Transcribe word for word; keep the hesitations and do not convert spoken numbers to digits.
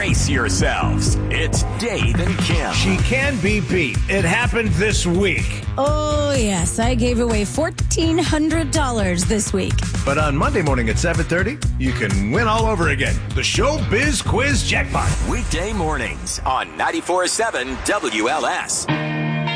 Brace yourselves. It's Dave and Kim. She can be beat. It happened this week. Oh, yes. I gave away fourteen hundred dollars this week. But on Monday morning at seven thirty, you can win all over again. The Showbiz Quiz Jackpot. Weekday mornings on ninety-four point seven W L S.